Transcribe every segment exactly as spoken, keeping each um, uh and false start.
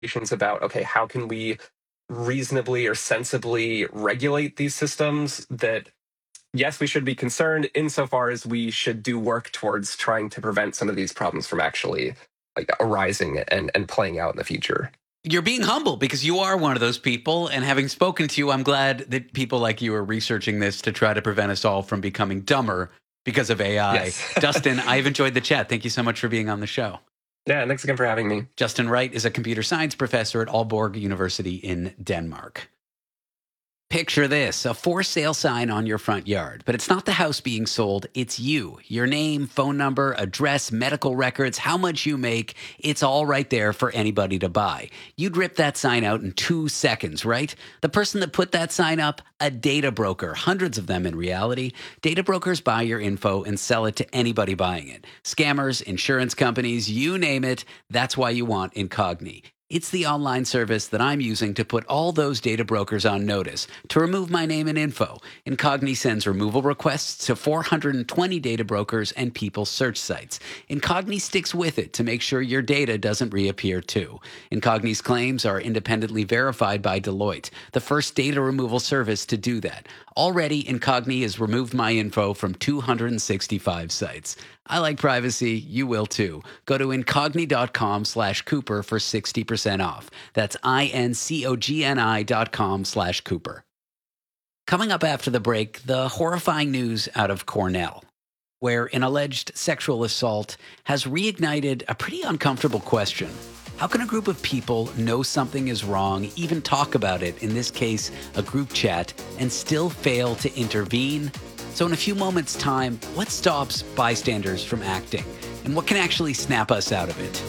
conversations about, okay, how can we reasonably or sensibly regulate these systems that, yes, we should be concerned insofar as we should do work towards trying to prevent some of these problems from actually like arising and, and playing out in the future. You're being humble because you are one of those people. And having spoken to you, I'm glad that people like you are researching this to try to prevent us all from becoming dumber because of A I. Yes. Dustin, I've enjoyed the chat. Thank you so much for being on the show. Yeah, thanks again for having me. Justin Wright is a computer science professor at Aalborg University in Denmark. Picture this, a for sale sign on your front yard, but it's not the house being sold, it's you. Your name, phone number, address, medical records, how much you make, it's all right there for anybody to buy. You'd rip that sign out in two seconds, right? The person that put that sign up, a data broker, hundreds of them in reality. Data brokers buy your info and sell it to anybody buying it. Scammers, insurance companies, you name it, that's why you want Incogni. It's the online service that I'm using to put all those data brokers on notice to remove my name and info. Incogni sends removal requests to four hundred twenty data brokers and people search sites. Incogni sticks with it to make sure your data doesn't reappear too. Incogni's claims are independently verified by Deloitte, the first data removal service to do that. Already, Incogni has removed my info from two hundred sixty-five sites. I like privacy. You will too. Go to incogni.com slash Cooper for sixty percent off. That's I-N-C-O-G-N-I dot com slash Cooper. Coming up after the break, the horrifying news out of Cornell, where an alleged sexual assault has reignited a pretty uncomfortable question. How can a group of people know something is wrong, even talk about it, in this case, a group chat, and still fail to intervene? So in a few moments' time, what stops bystanders from acting? And what can actually snap us out of it?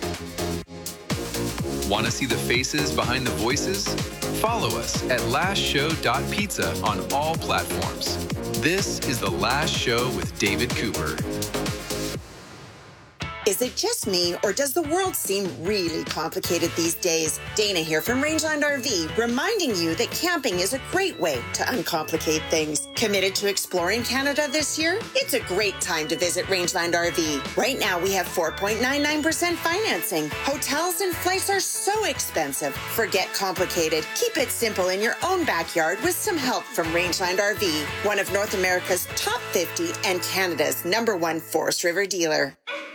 Want to see the faces behind the voices? Follow us at last show dot pizza on all platforms. This is The Last Show with David Cooper. Is it just me, or does the world seem really complicated these days? Dana here from Rangeland R V, reminding you that camping is a great way to uncomplicate things. Committed to exploring Canada this year? It's a great time to visit Rangeland R V. Right now, we have four point nine nine percent financing. Hotels and flights are so expensive. Forget complicated. Keep it simple in your own backyard with some help from Rangeland R V, one of North America's top fifty and Canada's number one Forest River dealer.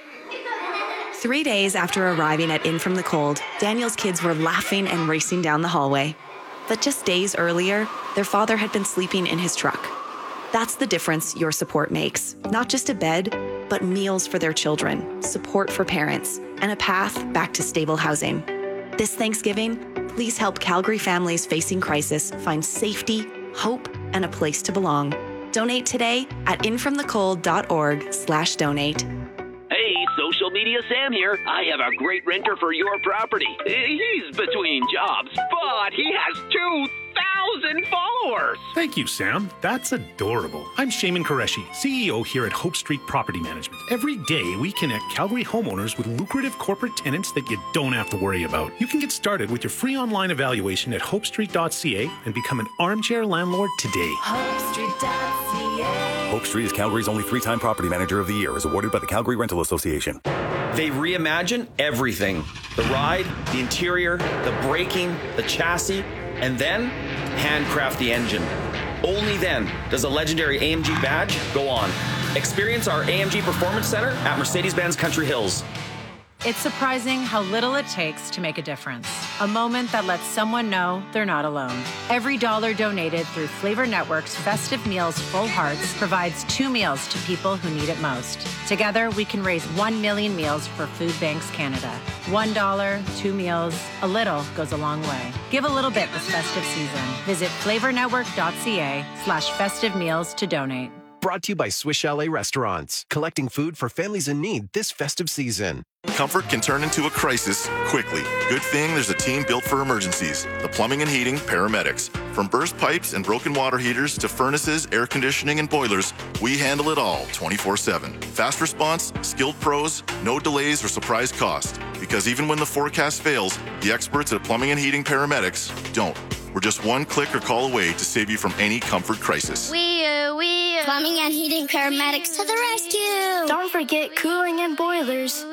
Three days after arriving at In From the Cold, Daniel's kids were laughing and racing down the hallway. But just days earlier, their father had been sleeping in his truck. That's the difference your support makes. Not just a bed, but meals for their children, support for parents, and a path back to stable housing. This Thanksgiving, please help Calgary families facing crisis find safety, hope, and a place to belong. Donate today at infromthecold.org slash donate. Hey, Social Media Sam here. I have a great renter for your property. He's between jobs, but he has two thousand followers. Thank you, Sam. That's adorable. I'm Shaman Qureshi, C E O here at Hope Street Property Management. Every day, we connect Calgary homeowners with lucrative corporate tenants that you don't have to worry about. You can get started with your free online evaluation at hope street dot c a and become an armchair landlord today. hope street dot c a Hope Street is Calgary's only three-time property manager of the year, as awarded by the Calgary Rental Association. They reimagine everything. The ride, the interior, the braking, the chassis, and then handcraft the engine. Only then does a legendary A M G badge go on. Experience our A M G Performance Center at Mercedes-Benz Country Hills. It's surprising how little it takes to make a difference. A moment that lets someone know they're not alone. Every dollar donated through Flavor Network's Festive Meals Full Hearts provides two meals to people who need it most. Together, we can raise one million meals for Food Banks Canada. One dollar, two meals, a little goes a long way. Give a little bit this festive season. Visit flavornetwork.ca slash festive meals to donate. Brought to you by Swiss Chalet Restaurants, collecting food for families in need this festive season. Comfort can turn into a crisis quickly. Good thing there's a team built for emergencies. The Plumbing and Heating Paramedics. From burst pipes and broken water heaters to furnaces, air conditioning, and boilers, we handle it all twenty-four seven. Fast response, skilled pros, no delays or surprise cost. Because even when the forecast fails, the experts at Plumbing and Heating Paramedics don't. We're just one click or call away to save you from any comfort crisis. We, uh, we, uh, Plumbing and Heating Paramedics to the rescue. Don't forget cooling and boilers.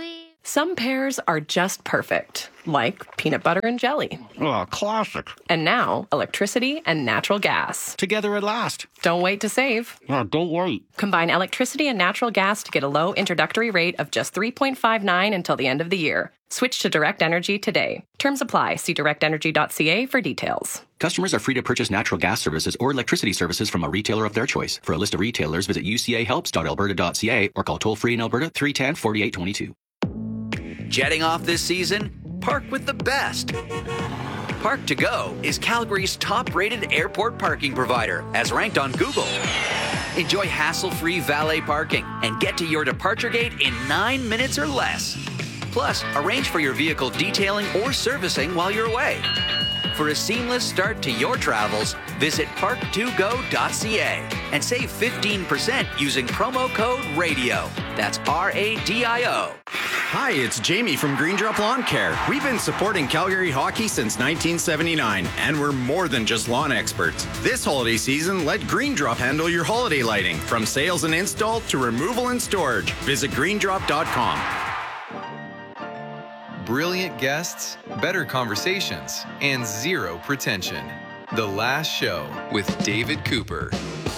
Some pairs are just perfect, like peanut butter and jelly. Oh, classic. And now, electricity and natural gas. Together at last. Don't wait to save. Oh, don't wait. Combine electricity and natural gas to get a low introductory rate of just three point five nine until the end of the year. Switch to Direct Energy today. Terms apply. See direct energy dot c a for details. Customers are free to purchase natural gas services or electricity services from a retailer of their choice. For a list of retailers, visit u c a helps dot alberta dot c a or call toll-free in Alberta three one zero, four eight two two. Jetting off this season? Park with the best. Park to Go is Calgary's top-rated airport parking provider, as ranked on Google. Enjoy hassle-free valet parking and get to your departure gate in nine minutes or less. Plus, arrange for your vehicle detailing or servicing while you're away. For a seamless start to your travels, visit park to go dot c a and save fifteen percent using promo code RADIO. That's R A D I O. Hi, it's Jamie from Green Drop Lawn Care. We've been supporting Calgary hockey since nineteen seventy-nine, and we're more than just lawn experts. This holiday season, let Green Drop handle your holiday lighting, from sales and install to removal and storage. Visit green drop dot com. Brilliant guests, better conversations, and zero pretension. The Last Show with David Cooper.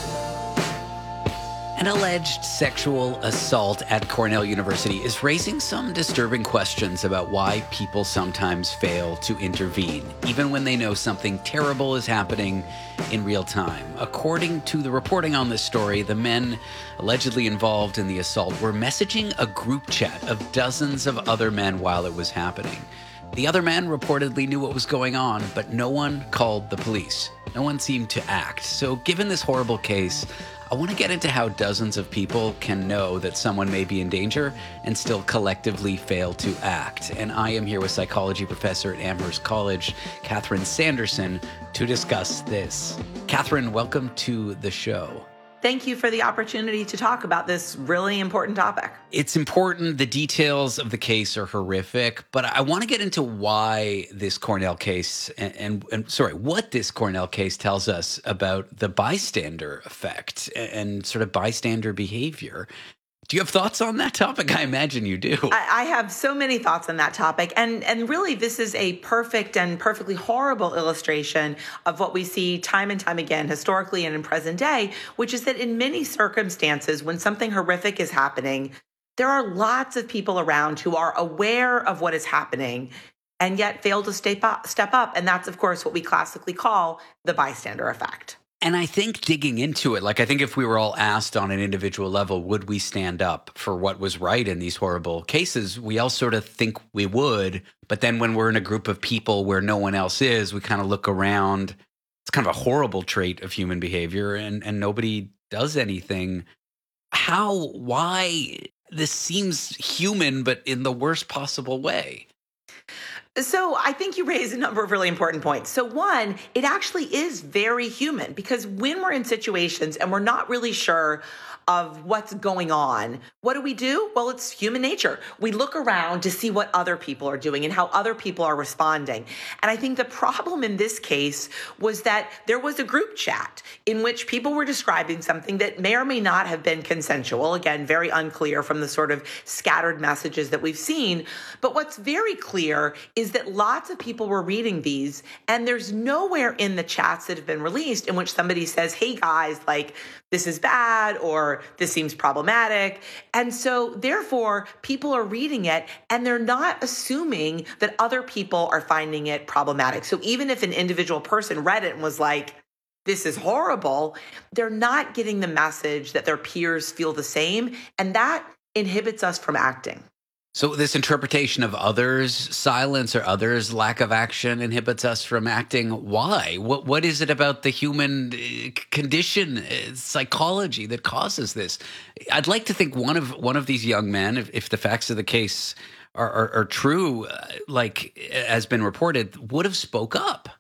An alleged sexual assault at Cornell University is raising some disturbing questions about why people sometimes fail to intervene, even when they know something terrible is happening in real time. According to the reporting on this story, the men allegedly involved in the assault were messaging a group chat of dozens of other men while it was happening. The other men reportedly knew what was going on, but no one called the police. No one seemed to act. So given this horrible case, I want to get into how dozens of people can know that someone may be in danger and still collectively fail to act. And I am here with psychology professor at Amherst College, Catherine Sanderson, to discuss this. Catherine, welcome to the show. Thank you for the opportunity to talk about this really important topic. It's important. The details of the case are horrific, but I want to get into why this Cornell case and, and, and sorry, what this Cornell case tells us about the bystander effect and, and sort of bystander behavior. Do you have thoughts on that topic? I imagine you do. I, I have so many thoughts on that topic. And, and really, this is a perfect and perfectly horrible illustration of what we see time and time again, historically and in present day, which is that in many circumstances, when something horrific is happening, there are lots of people around who are aware of what is happening and yet fail to step up. Step up. And that's, of course, what we classically call the bystander effect. And I think digging into it, like I think if we were all asked on an individual level, would we stand up for what was right in these horrible cases? We all sort of think we would. But then when we're in a group of people where no one else is, we kind of look around. It's kind of a horrible trait of human behavior, and, and nobody does anything. How, why? This seems human, but in the worst possible way. So I think you raise a number of really important points. So one, it actually is very human, because when we're in situations and we're not really sure of what's going on, what do we do? Well, it's human nature. We look around to see what other people are doing and how other people are responding. And I think the problem in this case was that there was a group chat in which people were describing something that may or may not have been consensual. Again, very unclear from the sort of scattered messages that we've seen. But what's very clear is that lots of people were reading these, and there's nowhere in the chats that have been released in which somebody says, hey guys, like, this is bad, or this seems problematic. And so therefore, people are reading it and they're not assuming that other people are finding it problematic. So even if an individual person read it and was like, this is horrible, they're not getting the message that their peers feel the same. And that inhibits us from acting. So this interpretation of others' silence or others' lack of action inhibits us from acting. Why? What What is it about the human condition, psychology, that causes this? I'd like to think one of one of these young men, if, if the facts of the case are, are, are true, like has been reported, would have spoke up.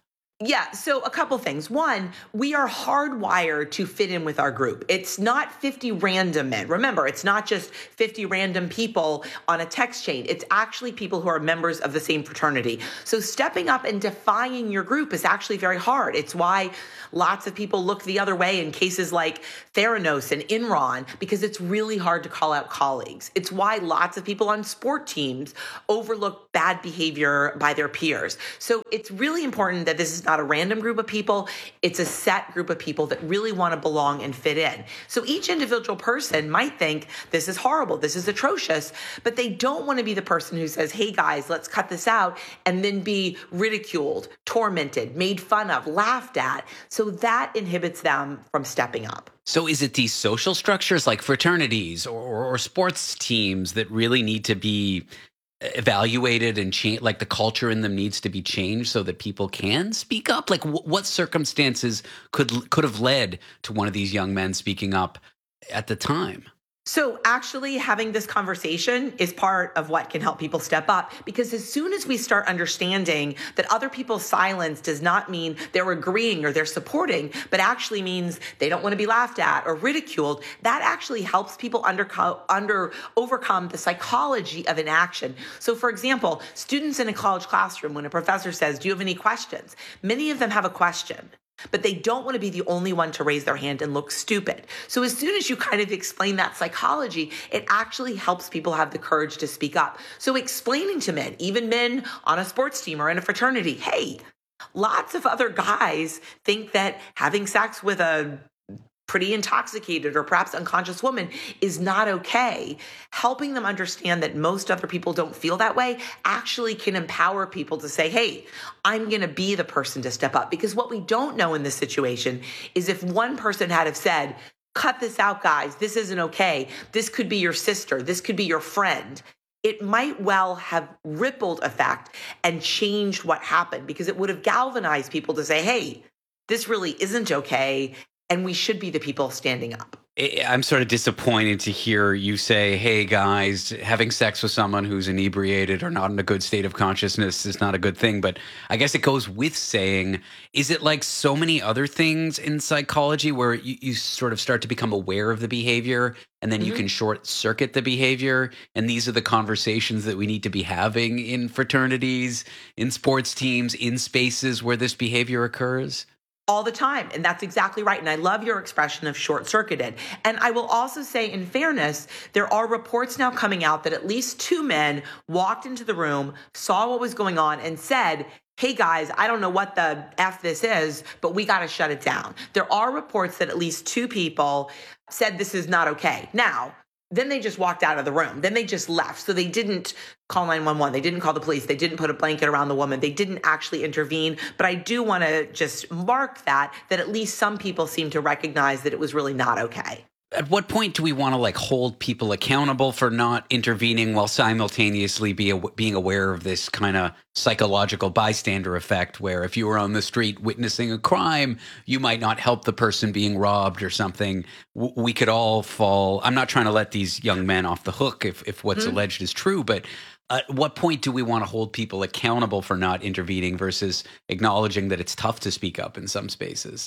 Yeah, so a couple things. One, we are hardwired to fit in with our group. It's not fifty random men. Remember, it's not just fifty random people on a text chain. It's actually people who are members of the same fraternity. So stepping up and defying your group is actually very hard. It's why lots of people look the other way in cases like Theranos and Enron, because it's really hard to call out colleagues. It's why lots of people on sport teams overlook bad behavior by their peers. So it's really important that this is not a random group of people. It's a set group of people that really want to belong and fit in. So each individual person might think this is horrible, this is atrocious, but they don't want to be the person who says, hey guys, let's cut this out, and then be ridiculed, tormented, made fun of, laughed at. So that inhibits them from stepping up. So is it these social structures like fraternities or, or, or sports teams that really need to be evaluated and change, like the culture in them needs to be changed so that people can speak up? Like w- what circumstances could could have led to one of these young men speaking up at the time? So actually having this conversation is part of what can help people step up, because as soon as we start understanding that other people's silence does not mean they're agreeing or they're supporting, but actually means they don't want to be laughed at or ridiculed, that actually helps people under, under overcome the psychology of inaction. So for example, students in a college classroom, when a professor says, do you have any questions? Many of them have a question, but they don't want to be the only one to raise their hand and look stupid. So as soon as you kind of explain that psychology, it actually helps people have the courage to speak up. So explaining to men, even men on a sports team or in a fraternity, hey, lots of other guys think that having sex with a pretty intoxicated or perhaps unconscious woman is not okay. Helping them understand that most other people don't feel that way actually can empower people to say, hey, I'm going to be the person to step up. Because what we don't know in this situation is if one person had have said, cut this out, guys, this isn't okay. This could be your sister. This could be your friend. It might well have rippled effect and changed what happened, because it would have galvanized people to say, hey, this really isn't okay. And we should be the people standing up. I'm sort of disappointed to hear you say, hey, guys, having sex with someone who's inebriated or not in a good state of consciousness is not a good thing. But I guess it goes with saying, is it like so many other things in psychology where you, you sort of start to become aware of the behavior and then mm-hmm. you can short circuit the behavior? And these are the conversations that we need to be having in fraternities, in sports teams, in spaces where this behavior occurs? All the time. And that's exactly right. And I love your expression of short-circuited. And I will also say, in fairness, there are reports now coming out that at least two men walked into the room, saw what was going on, and said, hey guys, I don't know what the F this is, but we got to shut it down. There are reports that at least two people said this is not okay. Now, then they just walked out of the room. Then they just left. So they didn't call nine one one. They didn't call the police. They didn't put a blanket around the woman. They didn't actually intervene. But I do want to just mark that, that at least some people seem to recognize that it was really not okay. At what point do we want to like hold people accountable for not intervening while simultaneously be a, being aware of this kind of psychological bystander effect where if you were on the street witnessing a crime, you might not help the person being robbed or something? W- we could all fall. I'm not trying to let these young men off the hook if, if what's mm-hmm. alleged is true, but at what point do we want to hold people accountable for not intervening versus acknowledging that it's tough to speak up in some spaces?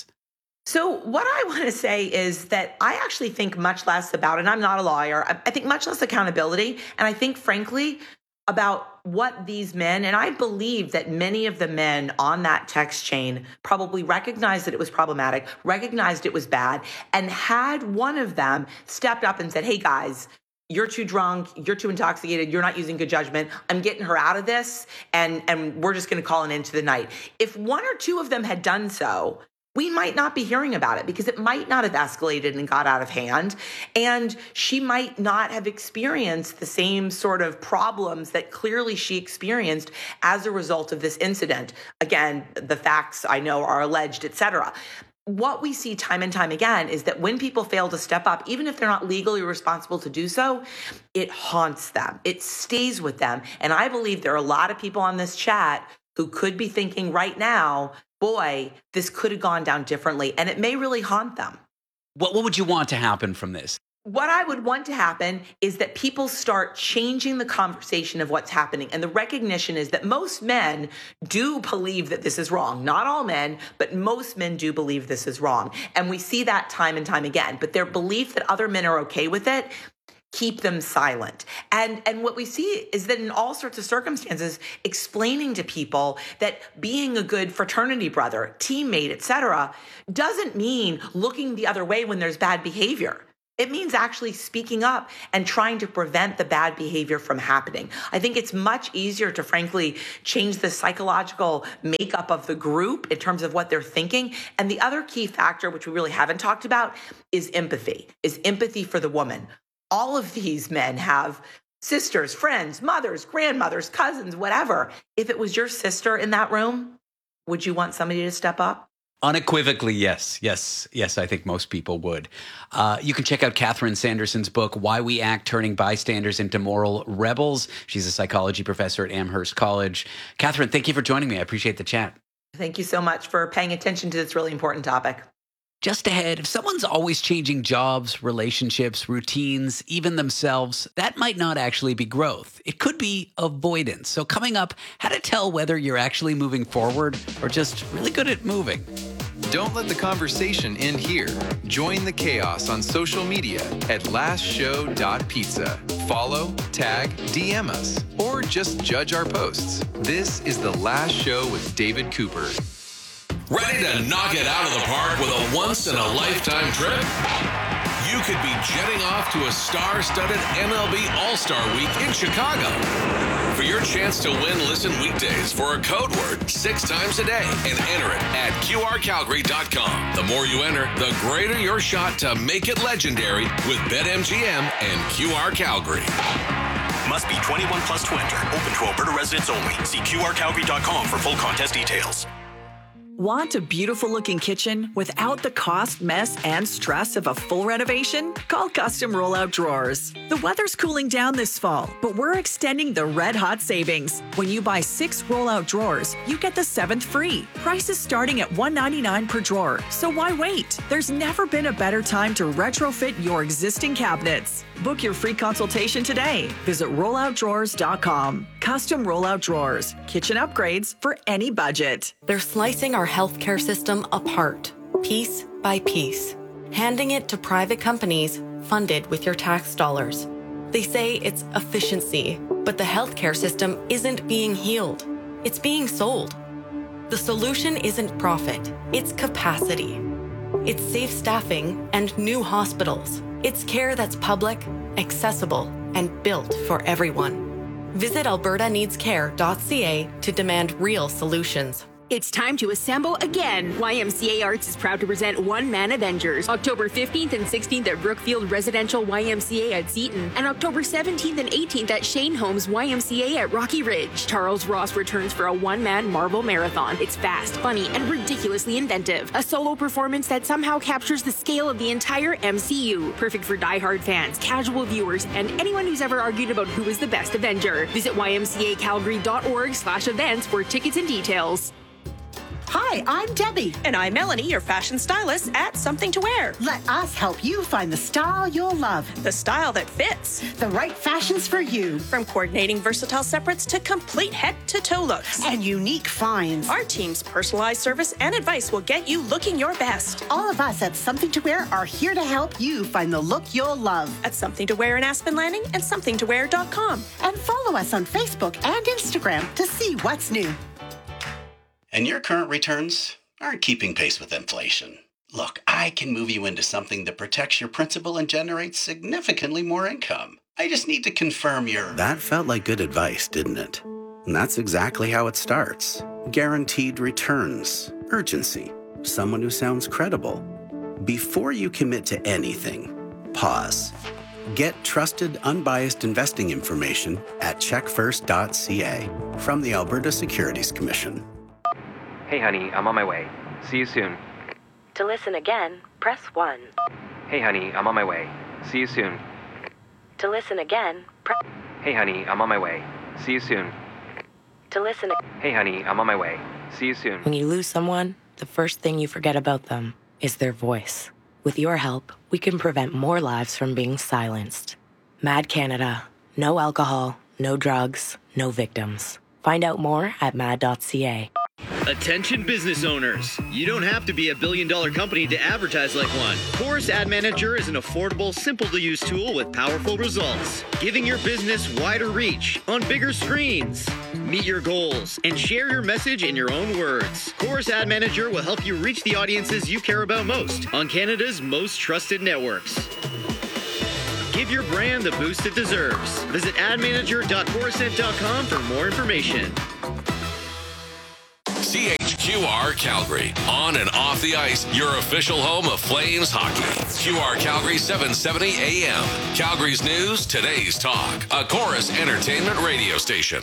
So what I want to say is that I actually think much less about, and I'm not a lawyer, I think much less accountability. And I think, frankly, about what these men, and I believe that many of the men on that text chain probably recognized that it was problematic, recognized it was bad, and had one of them stepped up and said, hey, guys, you're too drunk, you're too intoxicated, you're not using good judgment, I'm getting her out of this, and, and we're just going to call an end to the night. If one or two of them had done so, we might not be hearing about it because it might not have escalated and got out of hand. And she might not have experienced the same sort of problems that clearly she experienced as a result of this incident. Again, the facts I know are alleged, et cetera. What we see time and time again is that when people fail to step up, even if they're not legally responsible to do so, it haunts them. It stays with them. And I believe there are a lot of people on this chat who could be thinking right now, boy, this could have gone down differently, and it may really haunt them. What, what would you want to happen from this? What I would want to happen is that people start changing the conversation of what's happening. And the recognition is that most men do believe that this is wrong. Not all men, but most men do believe this is wrong. And we see that time and time again. But their belief that other men are okay with it keep them silent. And and what we see is that in all sorts of circumstances, explaining to people that being a good fraternity brother, teammate, et cetera, doesn't mean looking the other way when there's bad behavior. It means actually speaking up and trying to prevent the bad behavior from happening. I think it's much easier to, frankly, change the psychological makeup of the group in terms of what they're thinking. And the other key factor, which we really haven't talked about, is empathy, is empathy for the woman. All of these men have sisters, friends, mothers, grandmothers, cousins, whatever. If it was your sister in that room, would you want somebody to step up? Unequivocally, yes. Yes. Yes, I think most people would. Uh, you can check out Catherine Sanderson's book, Why We Act, Turning Bystanders into Moral Rebels. She's a psychology professor at Amherst College. Catherine, thank you for joining me. I appreciate the chat. Thank you so much for paying attention to this really important topic. Just ahead, if someone's always changing jobs, relationships, routines, even themselves, that might not actually be growth. It could be avoidance. So coming up, how to tell whether you're actually moving forward or just really good at moving. Don't let the conversation end here. Join the chaos on social media at last show dot pizza. Follow, tag, D M us, or just judge our posts. This is The Last Show with David Cooper. Ready to knock it out of the park with a once-in-a-lifetime trip? You could be jetting off to a star-studded M L B All-Star Week in Chicago. For your chance to win, listen weekdays for a code word six times a day and enter it at Q R Calgary dot com. The more you enter, the greater your shot to make it legendary with BetMGM and Q R Calgary. Must be twenty-one plus to enter. Open to Alberta residents only. See Q R Calgary dot com for full contest details. Want a beautiful-looking kitchen without the cost, mess, and stress of a full renovation? Call Custom Rollout Drawers. The weather's cooling down this fall, but we're extending the red-hot savings. When you buy six rollout drawers, you get the seventh free. Prices starting at one hundred ninety-nine dollars per drawer, so why wait? There's never been a better time to retrofit your existing cabinets. Book your free consultation today. Visit rollout drawers dot com. Custom Rollout Drawers. Kitchen upgrades for any budget. They're slicing our healthcare system apart, piece by piece, handing it to private companies funded with your tax dollars. They say it's efficiency, but the healthcare system isn't being healed. It's being sold. The solution isn't profit, it's capacity. It's safe staffing and new hospitals. It's care that's public, accessible, and built for everyone. Visit alberta needs care dot c a to demand real solutions. It's time to assemble again. Y M C A Arts is proud to present One Man Avengers, October fifteenth and sixteenth at Brookfield Residential Y M C A at Seton, and October seventeenth and eighteenth at Shane Holmes Y M C A at Rocky Ridge. Charles Ross returns for a one-man Marvel marathon. It's fast, funny, and ridiculously inventive. A solo performance that somehow captures the scale of the entire M C U. Perfect for diehard fans, casual viewers, and anyone who's ever argued about who is the best Avenger. Visit Y M C A Calgary dot org slash events for tickets and details. Hi, I'm Debbie. And I'm Melanie, your fashion stylist at Something to Wear. Let us help you find the style you'll love. The style that fits. The right fashions for you. From coordinating versatile separates to complete head-to-toe looks. And unique finds. Our team's personalized service and advice will get you looking your best. All of us at Something to Wear are here to help you find the look you'll love. At Something to Wear in Aspen Landing and something to wear dot com. And follow us on Facebook and Instagram to see what's new. And your current returns aren't keeping pace with inflation. Look, I can move you into something that protects your principal and generates significantly more income. I just need to confirm your... That felt like good advice, didn't it? And that's exactly how it starts. Guaranteed returns. Urgency. Someone who sounds credible. Before you commit to anything, pause. Get trusted, unbiased investing information at check first dot c a from the Alberta Securities Commission. Hey honey, I'm on my way. See you soon. To listen again, press one. Hey honey, I'm on my way. See you soon. To listen again, press... Hey honey, I'm on my way. See you soon. To listen... Hey honey, I'm on my way. See you soon. When you lose someone, the first thing you forget about them is their voice. With your help, we can prevent more lives from being silenced. Mad Canada. No alcohol, no drugs, no victims. Find out more at mad dot c a. Attention business owners. You don't have to be a billion dollar company to advertise like one. Chorus Ad Manager is an affordable, simple to use tool with powerful results, giving your business wider reach on bigger screens. Meet your goals and share your message in your own words. Chorus Ad Manager will help you reach the audiences you care about most on Canada's most trusted networks. Give your brand the boost it deserves. Visit ad manager dot coruscent dot com for more information. C H Q R Calgary, on and off the ice, your official home of Flames hockey. Q R Calgary seven seventy A M. Calgary's news, today's talk. A Chorus Entertainment radio station.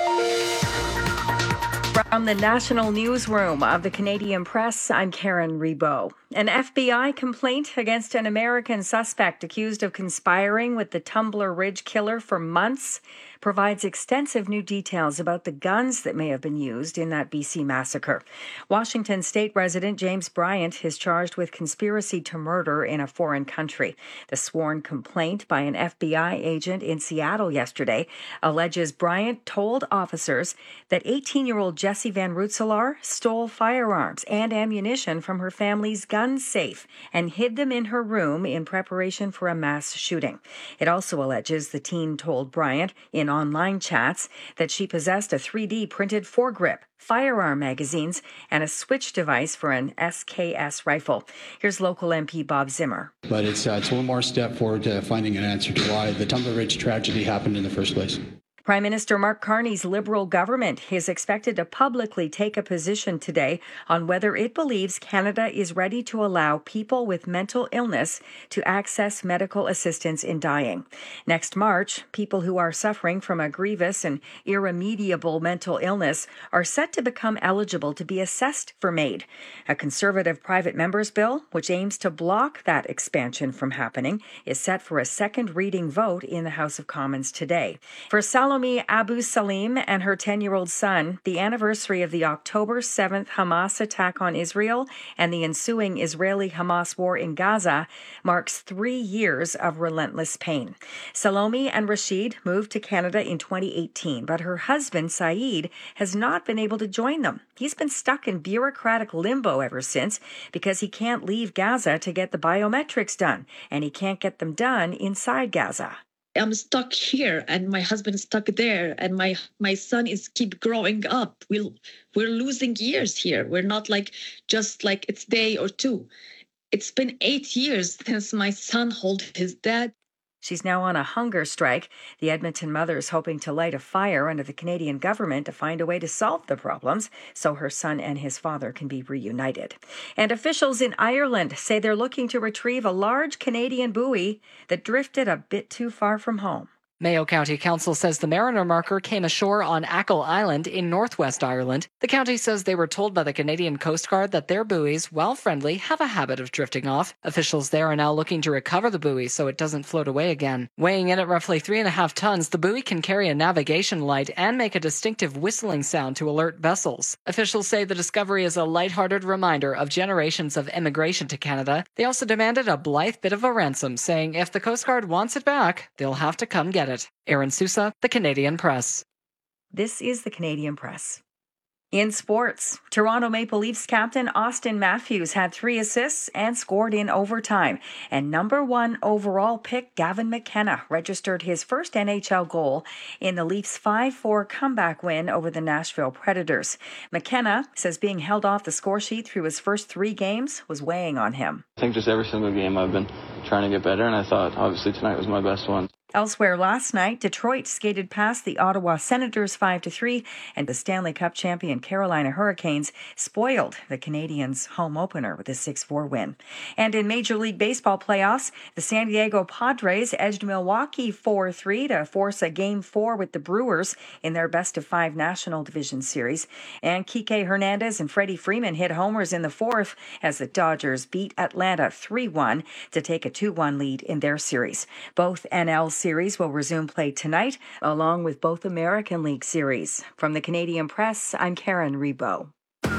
From the National Newsroom of the Canadian Press, I'm Karen Rebo. An F B I complaint against an American suspect accused of conspiring with the Tumbler Ridge killer for months provides extensive new details about the guns that may have been used in that B C massacre. Washington State resident James Bryant is charged with conspiracy to murder in a foreign country. The sworn complaint by an F B I agent in Seattle yesterday alleges Bryant told officers that eighteen-year-old Jessie Van Rootselaar stole firearms and ammunition from her family's gun safe and hid them in her room in preparation for a mass shooting. It also alleges the teen told Bryant in online chats that she possessed a three D printed foregrip, firearm magazines, and a switch device for an S K S rifle. Here's local M P Bob Zimmer. But it's, uh, it's one more step forward to finding an answer to why the Tumbler Ridge tragedy happened in the first place. Prime Minister Mark Carney's Liberal government is expected to publicly take a position today on whether it believes Canada is ready to allow people with mental illness to access medical assistance in dying. Next March, people who are suffering from a grievous and irremediable mental illness are set to become eligible to be assessed for MAID. A Conservative private member's bill, which aims to block that expansion from happening, is set for a second reading vote in the House of Commons today. For Salome Abu Salim and her ten-year-old son, the anniversary of the October seventh Hamas attack on Israel and the ensuing Israeli-Hamas war in Gaza marks three years of relentless pain. Salome and Rashid moved to Canada in twenty eighteen, but her husband, Saeed, has not been able to join them. He's been stuck in bureaucratic limbo ever since because he can't leave Gaza to get the biometrics done, and he can't get them done inside Gaza. I'm stuck here and my husband is stuck there and my my son is keep growing up. We'll, we're losing years here. We're not like just like it's day or two. It's been eight years since my son held his dad. She's now on a hunger strike. The Edmonton mother is hoping to light a fire under the Canadian government to find a way to solve the problems so her son and his father can be reunited. And officials in Ireland say they're looking to retrieve a large Canadian buoy that drifted a bit too far from home. Mayo County Council says the Mariner marker came ashore on Achill Island in northwest Ireland. The county says they were told by the Canadian Coast Guard that their buoys, while friendly, have a habit of drifting off. Officials there are now looking to recover the buoy so it doesn't float away again. Weighing in at roughly three and a half tons, the buoy can carry a navigation light and make a distinctive whistling sound to alert vessels. Officials say the discovery is a lighthearted reminder of generations of immigration to Canada. They also demanded a blithe bit of a ransom, saying if the Coast Guard wants it back, they'll have to come get it. Aaron Sousa, The Canadian Press. This is The Canadian Press. In sports, Toronto Maple Leafs captain Austin Matthews had three assists and scored in overtime. And number one overall pick Gavin McKenna registered his first N H L goal in the Leafs' five four comeback win over the Nashville Predators. McKenna says being held off the score sheet through his first three games was weighing on him. I think just every single game I've been trying to get better, and I thought obviously tonight was my best one. Elsewhere last night, Detroit skated past the Ottawa Senators five to three, and the Stanley Cup champion Carolina Hurricanes spoiled the Canadiens' home opener with a six four win. And in Major League Baseball playoffs, the San Diego Padres edged Milwaukee four three to force a Game four with the Brewers in their best-of-five National Division Series. And Kike Hernandez and Freddie Freeman hit homers in the fourth as the Dodgers beat Atlanta three one to take a two one lead in their series. Both N L series will resume play tonight, along with both American League series. From the Canadian Press, I'm Karen Rebo.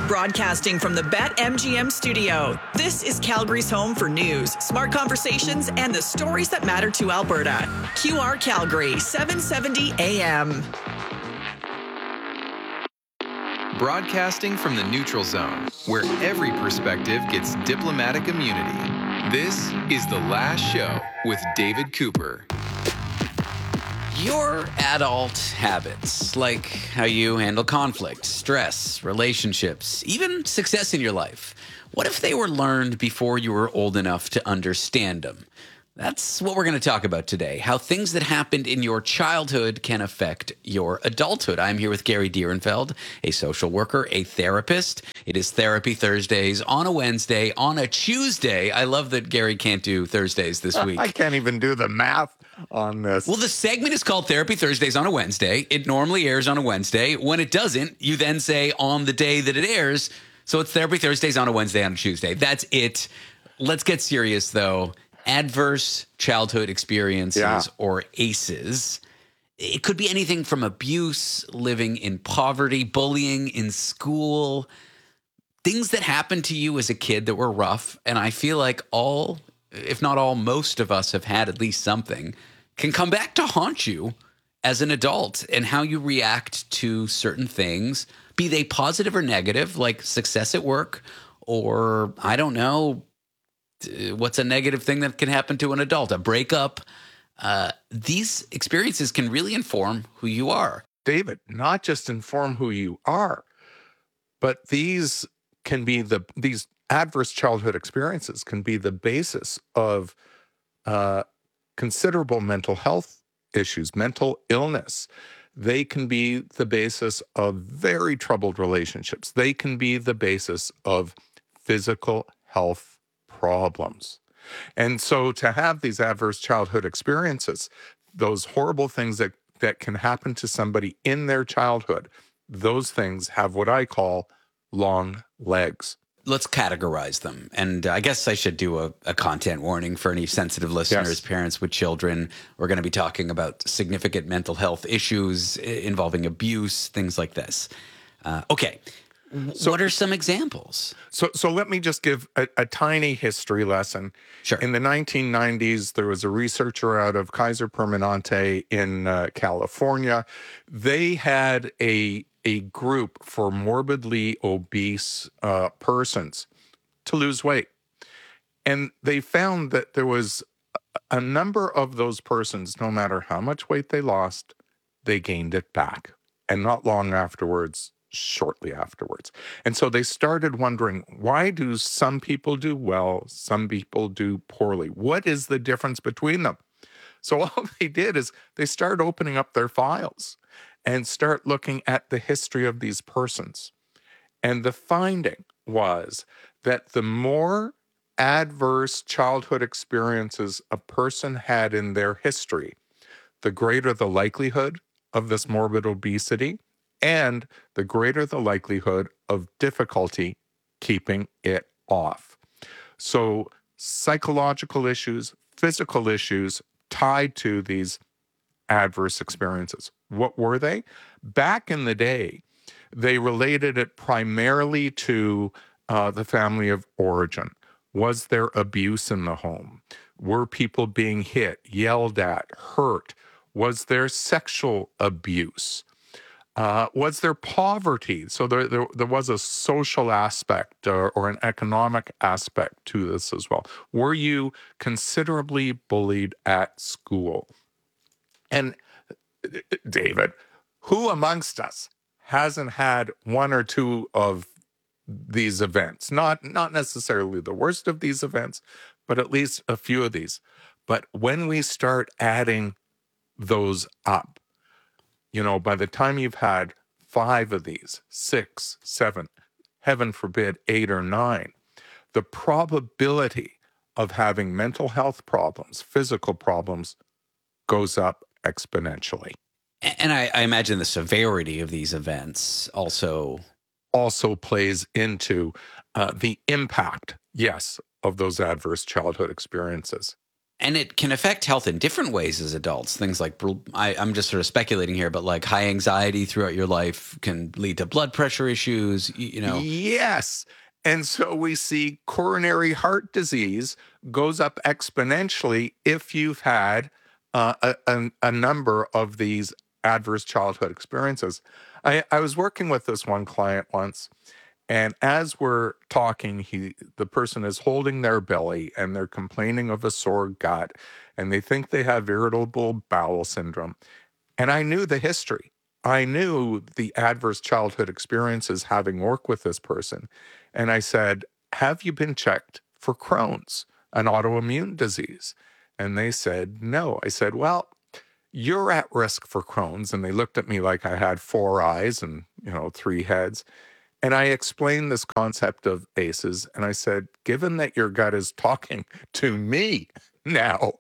Broadcasting from the BetMGM studio, this is Calgary's home for news, smart conversations, and the stories that matter to Alberta. Q R Calgary, seven seventy A M. Broadcasting from the neutral zone, where every perspective gets diplomatic immunity. This is The Last Show with David Cooper. Your adult habits, like how you handle conflict, stress, relationships, even success in your life, what if they were learned before you were old enough to understand them? That's what we're going to talk about today, how things that happened in your childhood can affect your adulthood. I'm here with Gary Dierenfeld, a social worker, a therapist. It is Therapy Thursdays on a Wednesday, on a Tuesday. I love that Gary can't do Thursdays this week. I can't even do the math on this. Well, the segment is called Therapy Thursdays on a Wednesday. It normally airs on a Wednesday. When it doesn't, you then say on the day that it airs. So it's Therapy Thursdays on a Wednesday, on a Tuesday. That's it. Let's get serious, though. Adverse childhood experiences, yeah. or A C Es. It could be anything from abuse, living in poverty, bullying in school, things that happened to you as a kid that were rough. And I feel like all, if not all, most of us have had at least something, can come back to haunt you as an adult, and how you react to certain things, be they positive or negative, like success at work, or I don't know, what's a negative thing that can happen to an adult? A breakup. Uh, these experiences can really inform who you are. David, not just inform who you are, but these can be the, these adverse childhood experiences can be the basis of uh, considerable mental health issues, mental illness. They can be the basis of very troubled relationships. They can be the basis of physical health problems. And so to have these adverse childhood experiences, those horrible things that, that can happen to somebody in their childhood, those things have what I call long legs. Let's categorize them. And I guess I should do a, a content warning for any sensitive listeners, yes. Parents with children. We're going to be talking about significant mental health issues involving abuse, things like this. Uh, okay. So, what are some examples? So so let me just give a, a tiny history lesson. Sure. In the nineteen nineties, there was a researcher out of Kaiser Permanente in uh, California. They had a, a group for morbidly obese uh, persons to lose weight. And they found that there was a number of those persons, no matter how much weight they lost, they gained it back. And not long afterwards, shortly afterwards. And so they started wondering, why do some people do well, some people do poorly? What is the difference between them? So all they did is they started opening up their files and start looking at the history of these persons. And the finding was that the more adverse childhood experiences a person had in their history, the greater the likelihood of this morbid obesity, and the greater the likelihood of difficulty keeping it off. So psychological issues, physical issues tied to these adverse experiences. What were they? Back in the day, they related it primarily to uh, the family of origin. Was there abuse in the home? Were people being hit, yelled at, hurt? Was there sexual abuse? Uh, was there poverty? So there, there, there was a social aspect or, or an economic aspect to this as well. Were you considerably bullied at school? And David, who amongst us hasn't had one or two of these events? Not, not necessarily the worst of these events, but at least a few of these. But when we start adding those up, you know, by the time you've had five of these, six, seven, heaven forbid, eight or nine, the probability of having mental health problems, physical problems, goes up exponentially. And I, I imagine the severity of these events also... also plays into uh, the impact, yes, of those adverse childhood experiences. And it can affect health in different ways as adults. Things like, I, I'm just sort of speculating here, but like high anxiety throughout your life can lead to blood pressure issues, you know. Yes. And so we see coronary heart disease goes up exponentially if you've had uh, a, a, a number of these adverse childhood experiences. I, I was working with this one client once, and as we're talking, he the person is holding their belly and they're complaining of a sore gut, and they think they have irritable bowel syndrome. And I knew the history. I knew the adverse childhood experiences having worked with this person. And I said, have you been checked for Crohn's, an autoimmune disease? And they said, no. I said, well, you're at risk for Crohn's. And they looked at me like I had four eyes and, you know, three heads. And I explained this concept of A C Es. And I said, given that your gut is talking to me now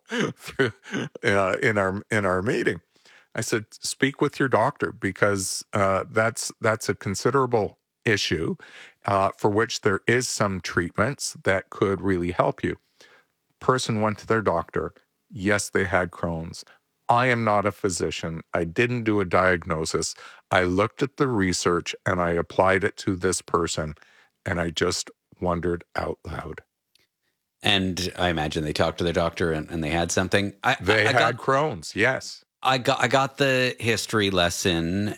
uh, in our in our meeting, I said, speak with your doctor, because uh, that's that's a considerable issue uh, for which there is some treatments that could really help you. Person went to their doctor. Yes, they had Crohn's. I am not a physician. I didn't do a diagnosis. I looked at the research and I applied it to this person, and I just wondered out loud. And I imagine they talked to their doctor and, and they had something. I, they I, I had got, Crohn's, yes. I got I got the history lesson.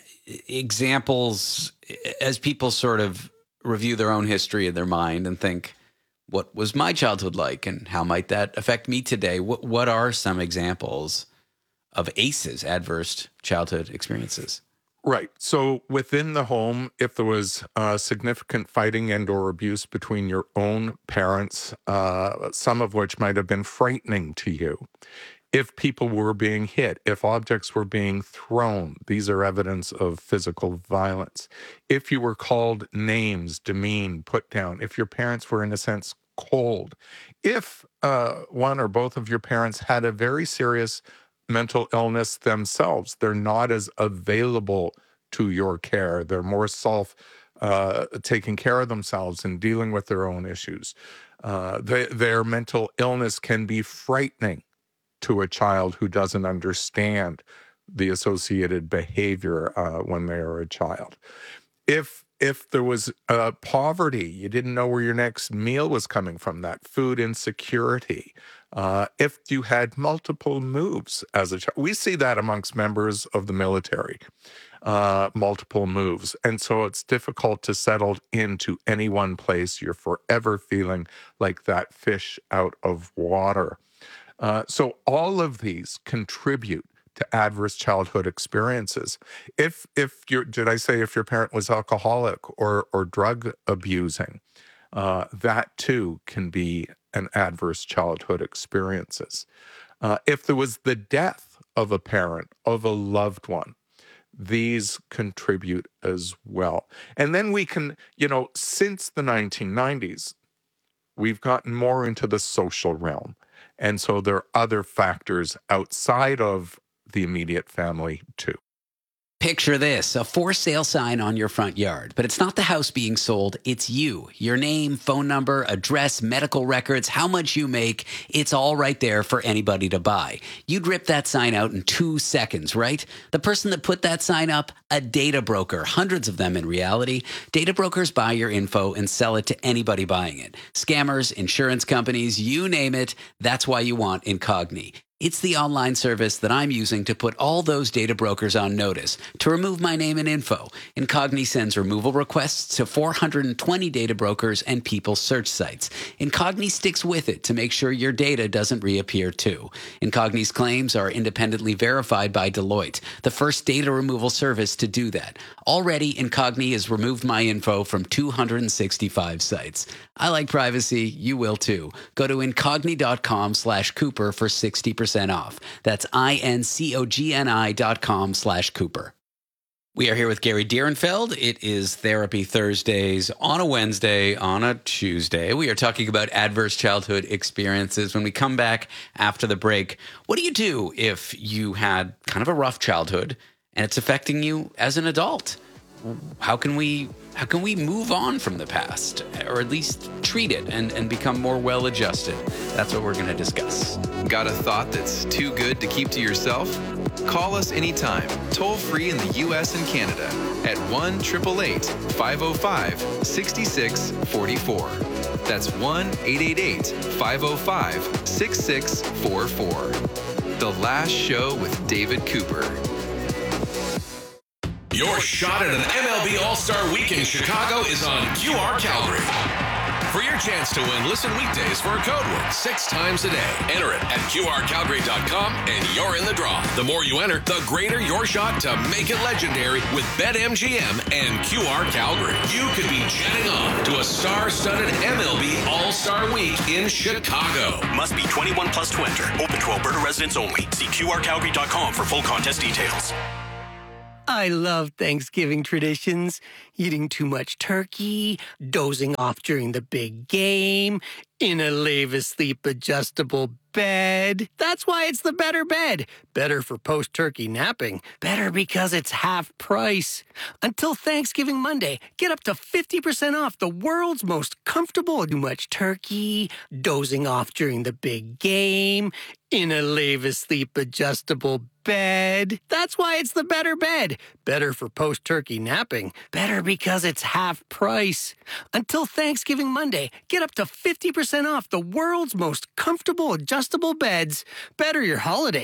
Examples as people sort of review their own history in their mind and think, what was my childhood like and how might that affect me today? What what are some examples of A C Es, adverse childhood experiences? Right. So within the home, if there was uh, significant fighting and or abuse between your own parents, uh, some of which might have been frightening to you, if people were being hit, if objects were being thrown, these are evidence of physical violence. If you were called names, demeaned, put down, if your parents were, in a sense, cold, if uh, one or both of your parents had a very serious mental illness themselves, they're not as available to your care. They're more self uh, taking care of themselves and dealing with their own issues. Uh, they, their mental illness can be frightening to a child who doesn't understand the associated behavior uh, when they are a child. If if there was uh, poverty, you didn't know where your next meal was coming from, that food insecurity. Uh, if you had multiple moves as a child, we see that amongst members of the military, uh, multiple moves. And so it's difficult to settle into any one place. You're forever feeling like that fish out of water. Uh, so all of these contribute to adverse childhood experiences. If if you did I say if your parent was alcoholic or or drug abusing, uh, that too can be an adverse childhood experiences. Uh, if there was the death of a parent, of a loved one, these contribute as well. And then we can, you know, since the nineteen nineties, we've gotten more into the social realm. And so there are other factors outside of the immediate family too. Picture this, a for sale sign on your front yard, but it's not the house being sold, it's you. Your name, phone number, address, medical records, how much you make, it's all right there for anybody to buy. You'd rip that sign out in two seconds, right? The person that put that sign up, a data broker, hundreds of them in reality. Data brokers buy your info and sell it to anybody buying it. Scammers, insurance companies, you name it, that's why you want Incogni. It's the online service that I'm using to put all those data brokers on notice to remove my name and info. Incogni sends removal requests to four hundred twenty data brokers and people search sites. Incogni sticks with it to make sure your data doesn't reappear too. Incogni's claims are independently verified by Deloitte, the first data removal service to do that. Already, Incogni has removed my info from two hundred sixty-five sites. I like privacy. You will too. Go to incogni.com slash Cooper for sixty percent off. That's I-N-C-O-G-N-I dot com slash Cooper. We are here with Gary Dierenfeld. It is Therapy Thursdays on a Wednesday, on a Tuesday. We are talking about adverse childhood experiences. When we come back after the break, what do you do if you had kind of a rough childhood and it's affecting you as an adult? how can we how can we move on from the past, or at least treat it and, and become more well-adjusted? That's what we're going to discuss. Got a thought that's too good to keep to yourself? Call us anytime, toll free in the U S and Canada at one eight eight eight, five oh five, six six four four. That's one eight eight eight, five oh five, six six four four. The Last Show with David Cooper. Your shot at an M L B All-Star Week in Chicago is on Q R Calgary. For your chance to win, listen weekdays for a code word six times a day. Enter it at Q R Calgary dot com and you're in the draw. The more you enter, the greater your shot to make it legendary with BetMGM and Q R Calgary. You could be jetting off to a star-studded M L B All-Star Week in Chicago. Must be twenty-one plus to enter. Open to Alberta residents only. See Q R Calgary dot com for full contest details. I love Thanksgiving traditions. Eating too much turkey, dozing off during the big game, in a Levis sleep adjustable bed. That's why it's the better bed. Better for post-turkey napping. Better because it's half price. Until Thanksgiving Monday, get up to fifty percent off the world's most comfortable too much turkey, dozing off during the big game, in a Levis sleep adjustable bed. That's why it's the better bed. Better for post-turkey napping. Better because it's half price. Until Thanksgiving Monday, get up to fifty percent off the world's most comfortable adjustable beds. Better your holiday